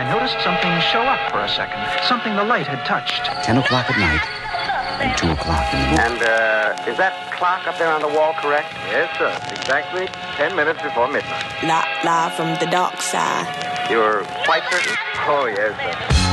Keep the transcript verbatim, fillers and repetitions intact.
I noticed something show up for a second. Something the light had touched. Ten o'clock at night and two o'clock in the morning. And, uh, is that clock up there on the wall correct? Yes, sir. Exactly ten minutes before midnight. Live, live from the dark side. You're quite certain? Oh, yes, sir.